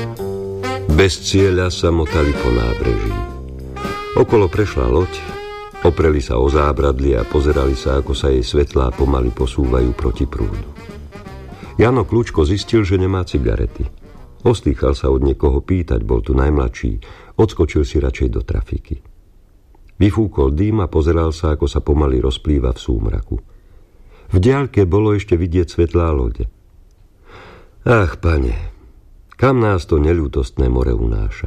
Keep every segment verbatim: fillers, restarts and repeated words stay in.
Bez cieľa sa motali po nábreží. Okolo prešla loď, opreli sa o zábradlie a pozerali sa, ako sa jej svetlá pomaly posúvajú proti prúdu. Jano Kľúčko zistil, že nemá cigarety. Ostýchal sa od niekoho pýtať, bol tu najmladší, odskočil si radšej do trafiky. Vyfúkol dým a pozeral sa, ako sa pomaly rozplýva v súmraku. V diaľke bolo ešte vidieť svetlá lode. Ach, pane, kam nás to neľútostné more unáša?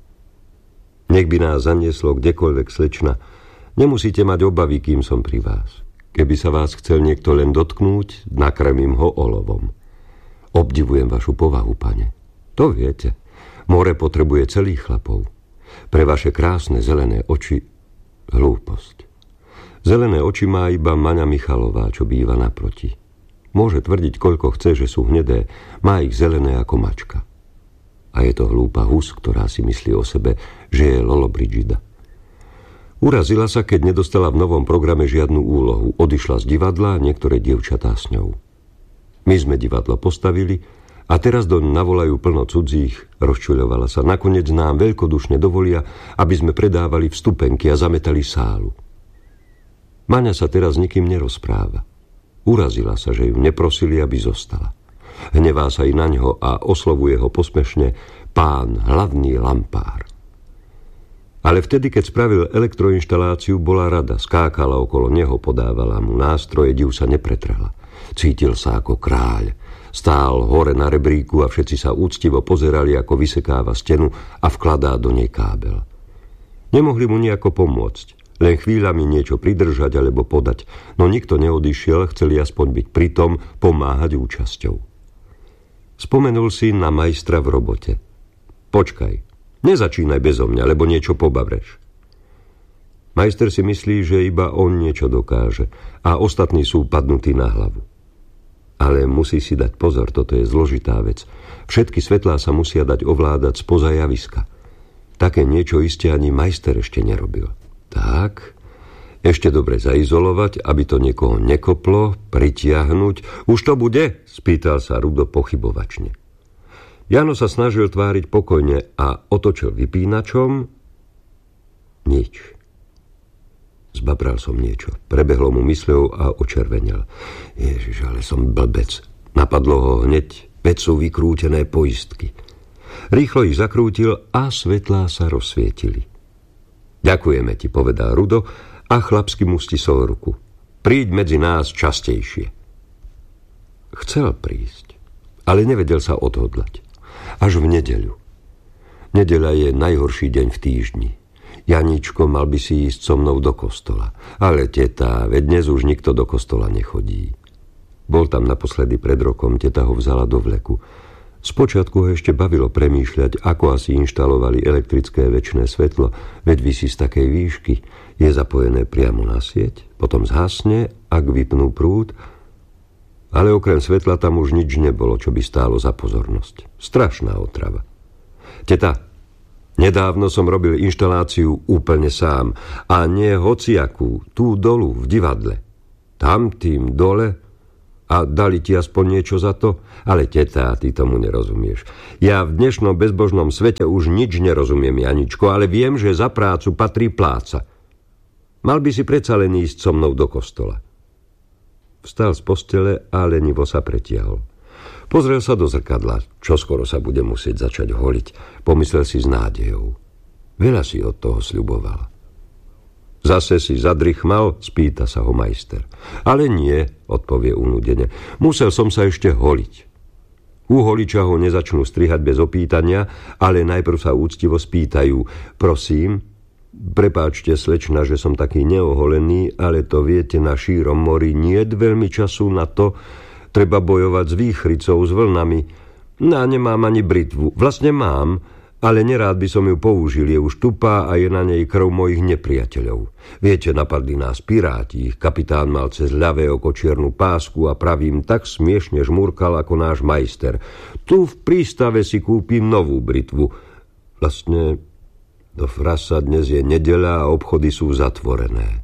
Nech by nás zanieslo kdekoľvek, slečna, nemusíte mať obavy, kým som pri vás. Keby sa vás chcel niekto len dotknúť, nakrmím ho olovom. Obdivujem vašu povahu, pane. To viete, more potrebuje celých chlapov. Pre vaše krásne zelené oči hlúposť. Zelené oči má iba Maňa Michalová, čo býva naproti. Môže tvrdiť, koľko chce, že sú hnedé, má ich zelené ako mačka. A je to hlúpa hus, ktorá si myslí o sebe, že je Lollobrigida. Urazila sa, keď nedostala v novom programe žiadnu úlohu. Odišla z divadla a niektoré dievčatá s ňou. My sme divadlo postavili a teraz doň navolajú plno cudzích, rozčuľovala sa. Nakoniec nám veľkodušne dovolia, aby sme predávali vstupenky a zametali sálu. Maňa sa teraz nikým nerozpráva. Urazila sa, že ju neprosili, aby zostala. Hnevá sa i naňho a oslovuje ho posmešne pán hlavný lampár. Ale vtedy, keď spravil elektroinštaláciu, bola rada, skákala okolo neho, podávala mu nástroje, div sa nepretrhla. Cítil sa ako kráľ. Stál hore na rebríku a všetci sa úctivo pozerali, ako vysekáva stenu a vkladá do nej kábel. Nemohli mu nejako pomôcť, len chvíľami niečo pridržať alebo podať, no nikto neodišiel, chceli aspoň byť pritom, pomáhať účasťou. Spomenul si na majstra v robote. Počkaj, nezačínaj bezo mňa, lebo niečo pobavreš. Majster si myslí, že iba on niečo dokáže a ostatní sú padnutí na hlavu. Ale musí si dať pozor, toto je zložitá vec. Všetky svetlá sa musia dať ovládať spoza javiska. Také niečo iste ani majster ešte nerobil. Tak, ešte dobre zaizolovať, aby to niekoho nekoplo, pritiahnuť. Už to bude? Spýtal sa Rudo pochybovačne. Jano sa snažil tváriť pokojne a otočil vypínačom. Nič. Zbabral som niečo. Prebehlo mu mysľou a očervenel. Ježiš, ale som blbec. Napadlo ho hneď, veď sú vykrútené poistky. Rýchlo ich zakrútil a svetlá sa rozsvietili. Ďakujeme ti, povedal Rudo a chlapsky mu stisol ruku. Príď medzi nás častejšie. Chcel prísť, ale nevedel sa odhodlať. Až v nedeľu. Nedeľa je najhorší deň v týždni. Janíčko, mal by si ísť so mnou do kostola. Ale teta, veď dnes už nikto do kostola nechodí. Bol tam naposledy pred rokom, teta ho vzala do vleku. Spočiatku ho ešte bavilo premýšľať, ako asi inštalovali elektrické večné svetlo, veď visí z takej výšky, je zapojené priamo na sieť, potom zhasne, ak vypnú prúd, ale okrem svetla tam už nič nebolo, čo by stálo za pozornosť. Strašná otrava. Teta, nedávno som robil inštaláciu úplne sám a nie hociakú, tú dolu v divadle. Tam tým dole a dali ti aspoň niečo za to? Ale teta, ty tomu nerozumieš. Ja v dnešnom bezbožnom svete už nič nerozumiem, Janičko, ale viem, že za prácu patrí pláca. Mal by si predsa len ísť so mnou do kostola. Vstal z postele a lenivo sa pretiahol. Pozrel sa do zrkadla, čo skoro sa bude musieť začať holiť. Pomyslel si s nádejou. Veľa si od toho sľuboval. Zase si zadrychmal, spýta sa ho majster. Ale nie, odpovie unúdene. Musel som sa ešte holiť. U holiča ho nezačnú strihať bez opýtania, ale najprv sa úctivo spýtajú. Prosím, prepáčte, slečna, že som taký neoholený, ale to viete, na šírom mori niet veľmi času na to. Treba bojovať s výchricou, s vlnami. No, nemám ani britvu. Vlastne mám, ale nerád by som ju použil. Je už tupá a je na nej krv mojich nepriateľov. Viete, napadli nás piráti. Ich kapitán mal cez ľavé oko čiernu pásku a pravým tak smiešne žmurkal ako náš majster. Tu v prístave si kúpim novú britvu. Vlastne do frasa dnes je nedeľa a obchody sú zatvorené.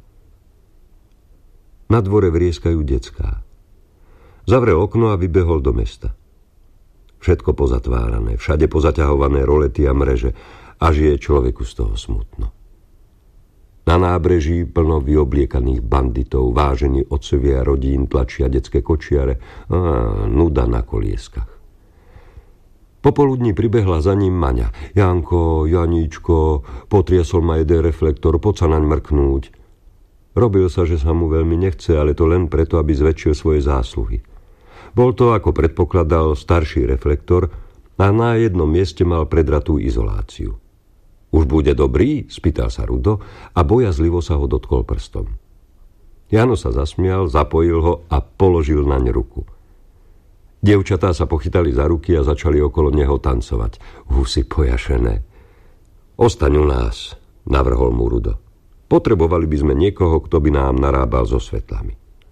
Na dvore vrieskajú decká. Zavrel okno a vybehol do mesta. Všetko pozatvárané, všade pozaťahované rolety a mreže, až je človeku z toho smutno. Na nábreží plno vyobliekaných banditov, vážení otcovia rodín tlačia detské kočiare a nuda na kolieskach. Popoludní pribehla za ním Maňa. Janko, Janíčko, potriasol ma jeden reflektor, poď sa naň mrknúť. Robil sa, že sa mu veľmi nechce, ale to len preto, aby zväčšil svoje zásluhy. Bol to, ako predpokladal, starší reflektor a na jednom mieste mal predratú izoláciu. Už bude dobrý? Spýtal sa Rudo a bojazlivo sa ho dotkol prstom. Jano sa zasmial, zapojil ho a položil naň ruku. Dievčatá sa pochytali za ruky a začali okolo neho tancovať. Husy pojašené. Ostaň u nás, navrhol mu Rudo. Potrebovali by sme niekoho, kto by nám narábal so svetlami.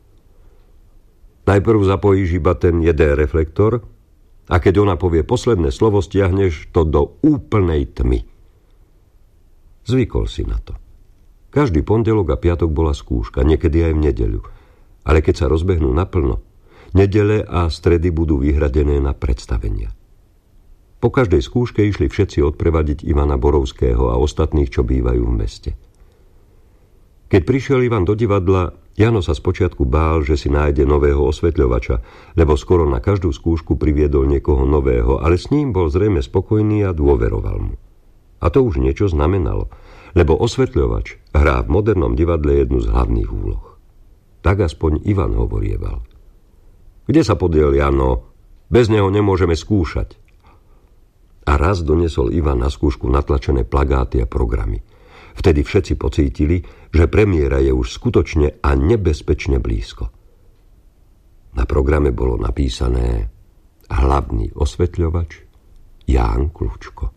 Najprv zapojíš iba ten jeden reflektor a keď ona povie posledné slovo, stiahneš to do úplnej tmy. Zvykol si na to. Každý pondelok a piatok bola skúška, niekedy aj v nedeľu. Ale keď sa rozbehnú naplno, nedele a stredy budú vyhradené na predstavenia. Po každej skúške išli všetci odprevadiť Ivana Borovského a ostatných, čo bývajú v meste. Keď prišiel Ivan do divadla, Jano sa spočiatku bál, že si nájde nového osvetľovača, lebo skoro na každú skúšku priviedol niekoho nového, ale s ním bol zrejme spokojný a dôveroval mu. A to už niečo znamenalo, lebo osvetľovač hrá v modernom divadle jednu z hlavných úloh. Tak aspoň Ivan hovorieval. Kde sa podiel Jano? Bez neho nemôžeme skúšať. A raz donesol Ivan na skúšku natlačené plagáty a programy. Vtedy všetci pocítili, že premiéra je už skutočne a nebezpečne blízko. Na programe bolo napísané hlavný osvetľovač Ján Kľúčko.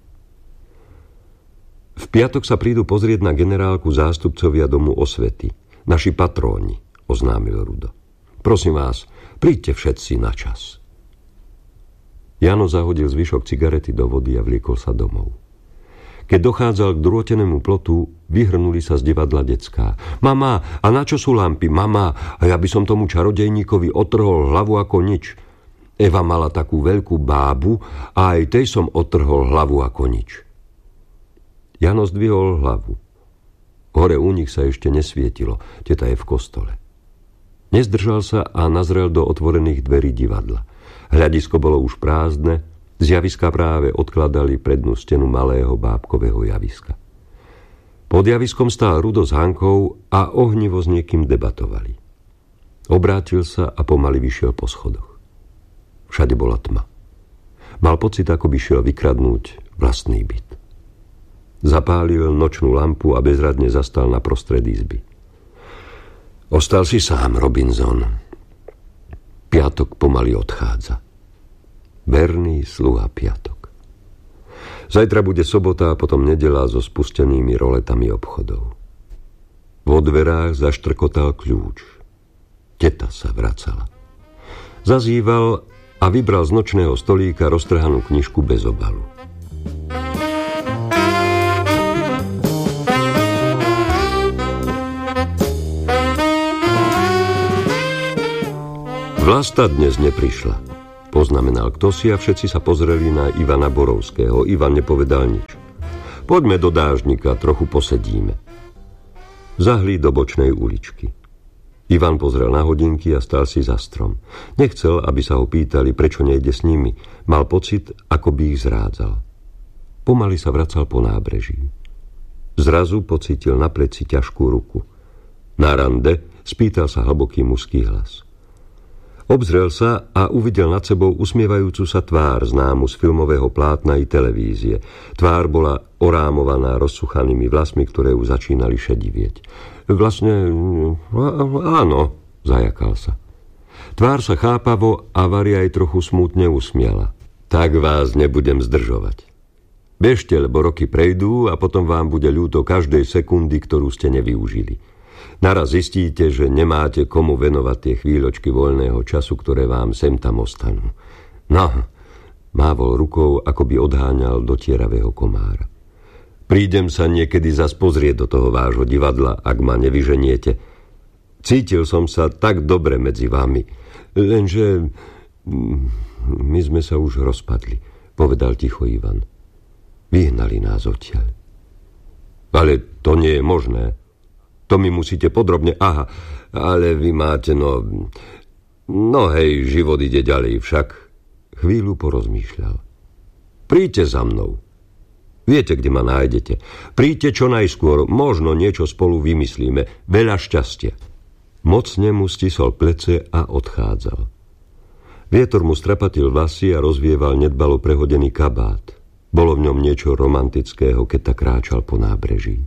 V piatok sa prídu pozrieť na generálku zástupcovia Domu osvety, naši patróni, oznámil Rudo. Prosím vás, príďte všetci na čas. Jano zahodil zvyšok cigarety do vody a vliekol sa domov. Keď dochádzal k drôtenému plotu, vyhrnuli sa z divadla decká. Mama, a na čo sú lampy? Mama, a ja by som tomu čarodejníkovi otrhol hlavu ako nič. Eva mala takú veľkú bábu a aj tej som otrhol hlavu ako nič. Jano zdvihol hlavu. Hore u nich sa ešte nesvietilo, teta je v kostole. Nezdržal sa a nazrel do otvorených dverí divadla. Hľadisko bolo už prázdne, z javiska práve odkladali prednú stenu malého bábkového javiska. Pod javiskom stál Rudo s Hankou a ohnivo s niekým debatovali. Obrátil sa a pomaly vyšiel po schodoch. Všade bola tma. Mal pocit, ako by šiel vykradnúť vlastný byt. Zapálil nočnú lampu a bezradne zastal na prostred izby. Ostal si sám, Robinson. Piatok pomaly odchádza. Verný sluha piatok. Zajtra bude sobota a potom nedeľa so spustenými roletami obchodov. Vo dverách zaštrkotal kľúč. Teta sa vracala. Zazýval a vybral z nočného stolíka roztrhanú knižku bez obalu. Vlasta dnes neprišla. Poznamenal kdosi a všetci sa pozreli na Ivana Borovského. Ivan nepovedal nič. Poďme do dážnika, trochu posedíme. Zahli do bočnej uličky. Ivan pozrel na hodinky a stal si za strom. Nechcel, aby sa ho pýtali, prečo nejde s nimi. Mal pocit, ako by ich zrádzal. Pomaly sa vracal po nábreží. Zrazu pocítil na pleci ťažkú ruku. Na rande spýtal sa hlboký mužský hlas. Obzrel sa a uvidel nad sebou usmievajúcu sa tvár známu z filmového plátna i televízie. Tvár bola orámovaná rozsuchanými vlasmi, ktoré už začínali šedivieť. Vlastne, áno, zajakal sa. Tvár sa chápavo a Vari aj trochu smutne usmiala. Tak vás nebudem zdržovať. Bežte, lebo roky prejdú a potom vám bude ľúto každej sekundy, ktorú ste nevyužili. Naraz zistíte, že nemáte komu venovať tie chvíľočky voľného času, ktoré vám sem tam ostanú. No, mávol rukou, ako by odháňal dotieravého komára. Prídem sa niekedy zas pozrieť do toho vášho divadla, ak ma nevyženiete. Cítil som sa tak dobre medzi vami, lenže my sme sa už rozpadli, povedal ticho Ivan. Vyhnali nás odtiaľ. Ale to nie je možné. To mi musíte podrobne... Aha, ale vy máte, no... No hej, život ide ďalej však. Chvíľu porozmýšľal. Príďte za mnou. Viete, kde ma nájdete. Príďte čo najskôr, možno niečo spolu vymyslíme. Veľa šťastia. Mocne mu stisol plece a odchádzal. Vietor mu strapatil vlasy a rozvieval nedbalo prehodený kabát. Bolo v ňom niečo romantického, keď tak kráčal po nábreží.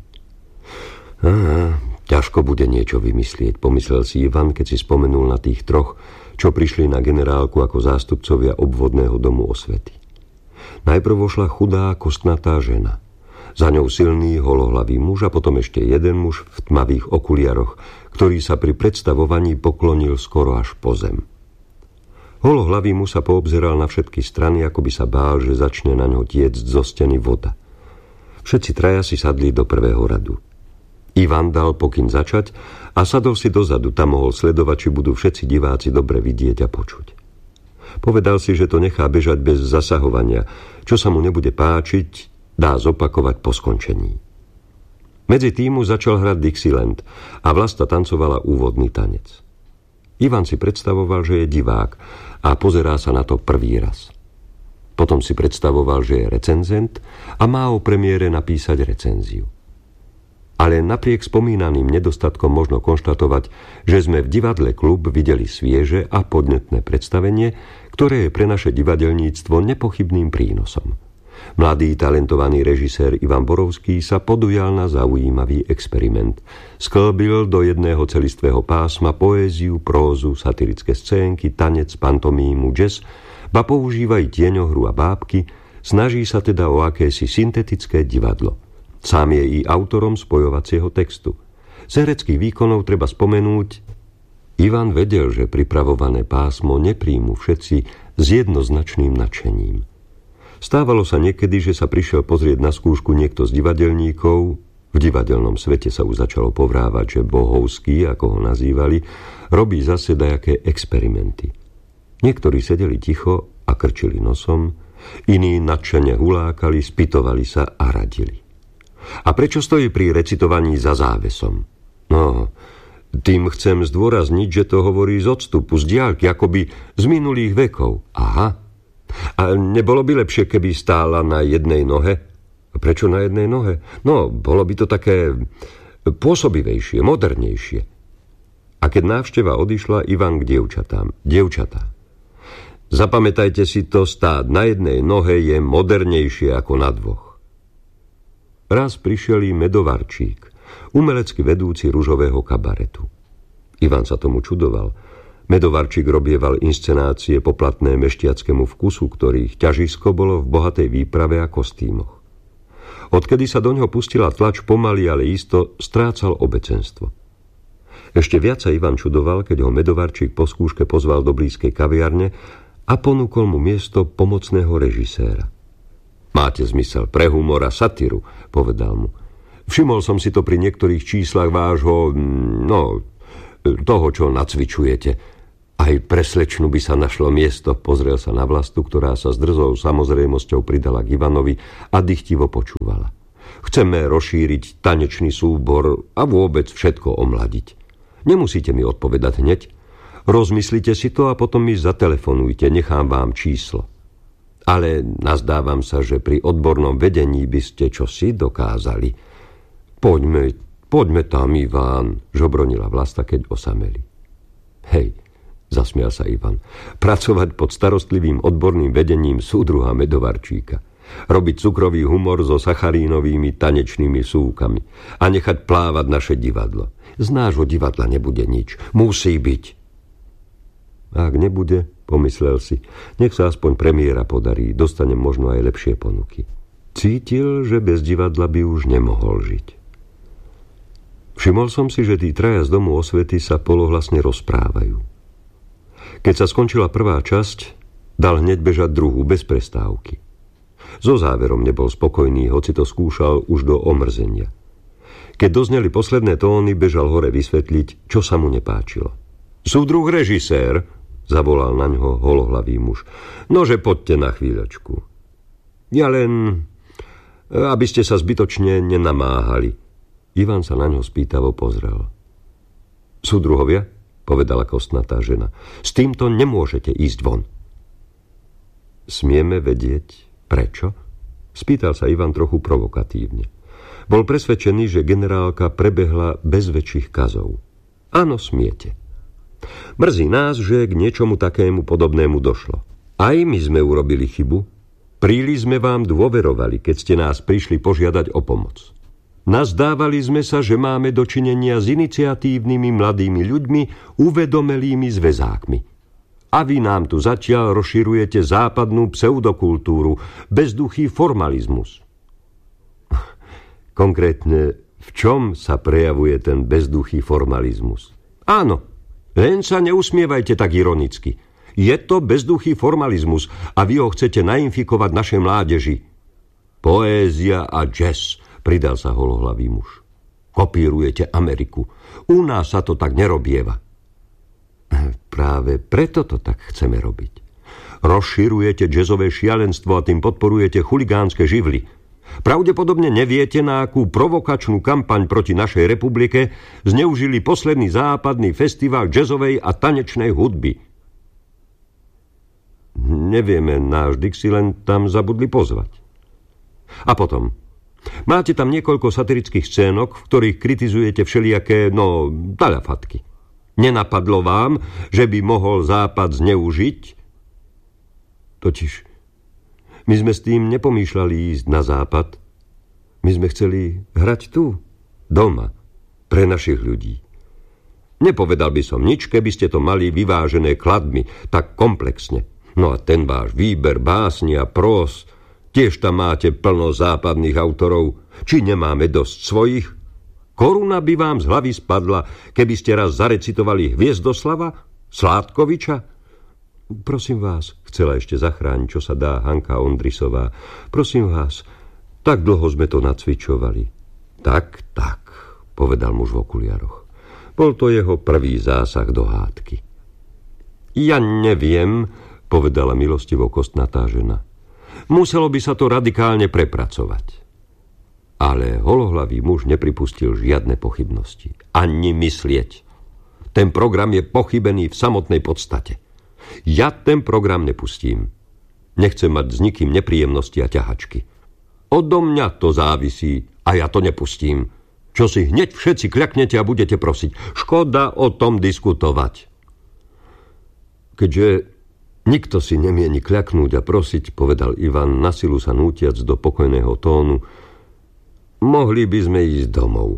Aha, ťažko bude niečo vymyslieť, pomyslel si Ivan, keď si spomenul na tých troch, čo prišli na generálku ako zástupcovia obvodného domu osvety. Najprv vošla chudá, kostnatá žena. Za ňou silný, holohlavý muž a potom ešte jeden muž v tmavých okuliaroch, ktorý sa pri predstavovaní poklonil skoro až po zem. Holohlavý muž sa poobzeral na všetky strany, ako by sa bál, že začne na ňo tiecť zo steny voda. Všetci traja si sadli do prvého radu. Ivan dal pokyn začať a sadol si dozadu, tam mohol sledovať, či budú všetci diváci dobre vidieť a počuť. Povedal si, že to nechá bežať bez zasahovania. Čo sa mu nebude páčiť, dá zopakovať po skončení. Medzi týmu začal hrať Dixieland a Vlasta tancovala úvodný tanec. Ivan si predstavoval, že je divák a pozerá sa na to prvý raz. Potom si predstavoval, že je recenzent a má o premiére napísať recenziu. Ale napriek spomínaným nedostatkom možno konštatovať, že sme v divadle Klub videli svieže a podnetné predstavenie, ktoré je pre naše divadelníctvo nepochybným prínosom. Mladý talentovaný režisér Ivan Borovský sa podujal na zaujímavý experiment. Sklbil do jedného celistvého pásma poéziu, prózu, satirické scénky, tanec, pantomímu, jazz, ba používa i tieňohru a bábky, snaží sa teda o akési syntetické divadlo. Sám je i autorom spojovacieho textu. Z hereckých výkonov treba spomenúť, Ivan vedel, že pripravované pásmo nepríjmu všetci s jednoznačným nadšením. Stávalo sa niekedy, že sa prišiel pozrieť na skúšku niekto z divadelníkov, v divadelnom svete sa už začalo povrávať, že Bohovský, ako ho nazývali, robí zase dajaké experimenty. Niektorí sedeli ticho a krčili nosom, iní nadšene hulákali, spytovali sa a radili. A prečo stojí pri recitovaní za závesom? No, tým chcem zdôrazniť, že to hovorí z odstupu, z diaľky, akoby z minulých vekov. Aha. A nebolo by lepšie, keby stála na jednej nohe? Prečo na jednej nohe? No, bolo by to také pôsobivejšie, modernejšie. A keď návšteva odišla, Ivan k dievčatám. Dievčatá. Zapamätajte si to, stáť na jednej nohe je modernejšie ako na dvoch. Raz prišiel i Medovarčík, umelecký vedúci ružového kabaretu. Ivan sa tomu čudoval. Medovarčík robieval inscenácie poplatné meštiackému vkusu, ktorých ťažisko bolo v bohatej výprave a kostýmoch. Odkedy sa do ňoho pustila tlač, pomaly, ale isto strácal obecenstvo. Ešte viac sa Ivan čudoval, keď ho Medovarčík po skúške pozval do blízkej kaviarne a ponúkol mu miesto pomocného režiséra. Máte zmysel pre humor a satíru, povedal mu. Všimol som si to pri niektorých číslach vášho, no, toho, čo nacvičujete. Aj pre slečnu by sa našlo miesto, pozrel sa na Vlastu, ktorá sa s drzou samozrejmosťou pridala k Ivanovi a dychtivo počúvala. Chceme rozšíriť tanečný súbor a vôbec všetko omladiť. Nemusíte mi odpovedať hneď. Rozmyslite si to a potom mi zatelefonujte, nechám vám číslo. Ale nazdávam sa, že pri odbornom vedení by ste čosi dokázali. Poďme, poďme tam, Ivan, žobronila Vlasta, keď osameli. Hej, zasmial sa Ivan, pracovať pod starostlivým odborným vedením súdruha Medovarčíka. Robiť cukrový humor so sacharínovými tanečnými súkami a nechať plávať naše divadlo. Z nášho divadla nebude nič. Musí byť. Ak nebude, pomyslel si, nech sa aspoň premiéra podarí, dostanem možno aj lepšie ponuky. Cítil, že bez divadla by už nemohol žiť. Všimol som si, že tí traja z domu osvety sa polohlasne rozprávajú. Keď sa skončila prvá časť, dal hneď bežať druhú bez prestávky. So záverom nebol spokojný, hoci to skúšal už do omrzenia. Keď dozneli posledné tóny, bežal hore vysvetliť, čo sa mu nepáčilo. Súdruh režisér, zavolal na ňo holohlavý muž. Nože poďte na chvíľočku. Ja len, aby ste sa zbytočne nenamáhali. Ivan sa na ňo spýtavo pozrel. Súdruhovia, povedala kostnatá žena, s týmto nemôžete ísť von. Smieme vedieť, prečo? Spýtal sa Ivan trochu provokatívne. Bol presvedčený, že generálka prebehla bez väčších kazov. Áno, smiete. Mrzí nás, že k niečomu takému podobnému došlo. Aj my sme urobili chybu. Príliš sme vám dôverovali, keď ste nás prišli požiadať o pomoc. Nazdávali sme sa, že máme dočinenia s iniciatívnymi mladými ľuďmi, uvedomelými zväzákmi. A vy nám tu zatiaľ rozširujete západnú pseudokultúru, bezduchý formalizmus. Konkrétne, v čom sa prejavuje ten bezduchý formalizmus? Áno, len sa neusmievajte tak ironicky. Je to bezduchý formalizmus a vy ho chcete nainfikovať našej mládeži. Poézia a jazz, pridal sa holohlavý muž. Kopírujete Ameriku. U nás sa to tak nerobieva. Práve preto to tak chceme robiť. Rozširujete jazzové šialenstvo a tým podporujete chuligánske živly. Pravdepodobne neviete, na akú provokačnú kampaň proti našej republike zneužili posledný západný festival jazzovej a tanečnej hudby. Nevieme, náš Dixieland tam zabudli pozvať. A potom, máte tam niekoľko satirických scénok, v ktorých kritizujete všelijaké, no, talafatky. Nenapadlo vám, že by mohol Západ zneužiť? Totiž, my sme s tým nepomýšľali ísť na Západ. My sme chceli hrať tu, doma, pre našich ľudí. Nepovedal by som nič, keby ste to mali vyvážené kladmi, tak komplexne. No a ten váš výber básni a prós, tiež tam máte plno západných autorov. Či nemáme dosť svojich? Koruna by vám z hlavy spadla, keby ste raz zarecitovali Hviezdoslava, Sládkoviča. Prosím vás, chcela ešte zachrániť, čo sa dá, Hanka Ondrisová. Prosím vás, tak dlho sme to nacvičovali. Tak, tak, povedal muž v okuliaroch. Bol to jeho prvý zásah do hádky. Ja neviem, povedala milostivo kostnatá žena. Muselo by sa to radikálne prepracovať. Ale holohlavý muž nepripustil žiadne pochybnosti. Ani myslieť. Ten program je pochybený v samotnej podstate. Ja ten program nepustím. Nechcem mať s nikým nepríjemnosti a ťahačky. Odo mňa to závisí a ja to nepustím. Čo si hneď všetci kľaknete a budete prosiť. Škoda o tom diskutovať. Keďže nikto si nemieni kľaknúť a prosiť, povedal Ivan, na silu sa nútiac do pokojného tónu, mohli by sme ísť domov.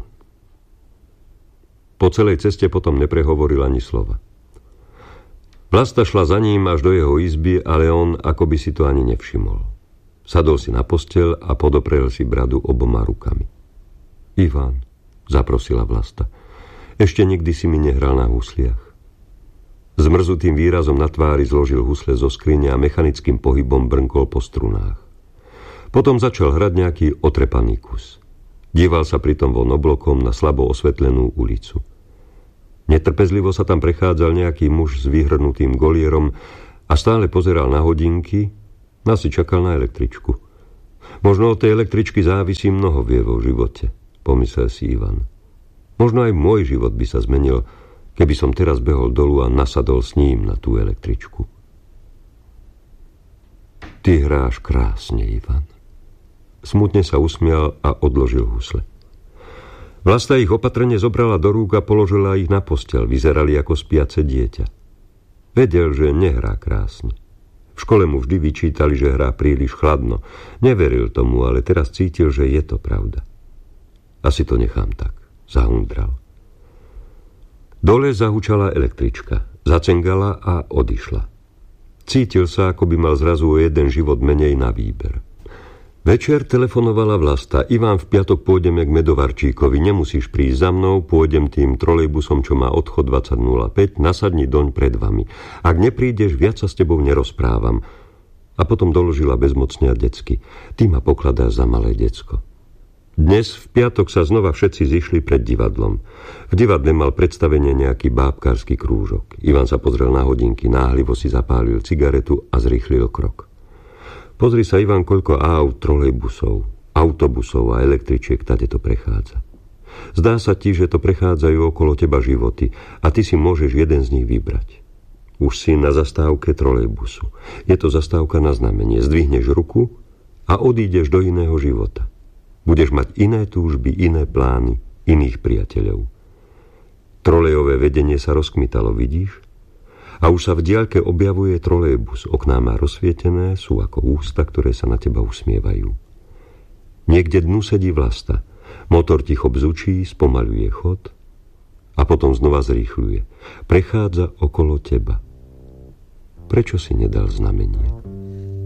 Po celej ceste potom neprehovoril ani slova. Vlasta šla za ním až do jeho izby, ale on akoby si to ani nevšimol. Sadol si na posteľ a podoprel si bradu oboma rukami. Ivan, zaprosila Vlasta, ešte nikdy si mi nehral na husliach. Zmrzutým výrazom na tvári zložil husle zo skrine a mechanickým pohybom brnkol po strunách. Potom začal hrať nejaký otrepaný kus. Díval sa pritom von oblokom na slabo osvetlenú ulicu. Netrpezlivo sa tam prechádzal nejaký muž s vyhrnutým golierom a stále pozeral na hodinky, asi čakal na električku. Možno od tej električky závisí mnoho v jeho živote, pomyslel si Ivan. Možno aj môj život by sa zmenil, keby som teraz behol dolu a nasadol s ním na tú električku. Ty hráš krásne, Ivan. Smutne sa usmial a odložil husle. Vlasta ich opatrne zobrala do rúk a položila ich na posteľ. Vyzerali ako spiace dieťa. Vedel, že nehrá krásne. V škole mu vždy vyčítali, že hrá príliš chladno. Neveril tomu, ale teraz cítil, že je to pravda. Asi to nechám tak, zahundral. Dole zahučala električka, zacengala a odišla. Cítil sa, ako by mal zrazu o jeden život menej na výber. Večer telefonovala Vlasta. Ivan, v piatok pôjdeme k Medovarčíkovi. Nemusíš prísť za mnou, pôjdem tým trolejbusom, čo má odchod dvadsať nula päť, nasadni doň pred vami. Ak neprídeš, viac sa s tebou nerozprávam. A potom doložila bezmocne a decky. Ty ma pokladáš za malé decko. Dnes v piatok sa znova všetci zišli pred divadlom. V divadle mal predstavenie nejaký bábkarský krúžok. Ivan sa pozrel na hodinky, náhlivo si zapálil cigaretu a zrýchlil krok. Pozri sa, Ivan, koľko aut, trolejbusov, autobusov a električiek tade to prechádza. Zdá sa ti, že to prechádzajú okolo teba životy a ty si môžeš jeden z nich vybrať. Už si na zastávke trolejbusu. Je to zastávka na znamenie. Zdvihneš ruku a odídeš do iného života. Budeš mať iné túžby, iné plány, iných priateľov. Trolejové vedenie sa rozkmitalo, vidíš? A už sa v diaľke objavuje trolejbus. Okná má rozsvietené, sú ako ústa, ktoré sa na teba usmievajú. Niekde dnu sedí Vlasta. Motor ticho bzučí, spomaľuje chod a potom znova zrýchľuje. Prechádza okolo teba. Prečo si nedal znamenie?